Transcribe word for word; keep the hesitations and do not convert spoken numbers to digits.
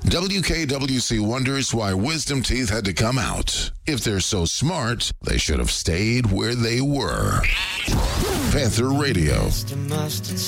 W K W C wonders why wisdom teeth had to come out. If they're so smart, they should have stayed where they were. Panther Radio.